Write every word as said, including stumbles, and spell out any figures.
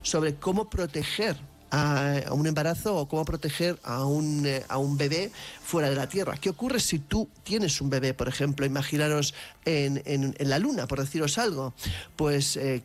sobre cómo proteger a un embarazo o cómo proteger a un, a un bebé fuera de la Tierra. ¿Qué ocurre si tú tienes un bebé, por ejemplo? Imaginaros en, en, en la Luna, por deciros algo. Pues, eh,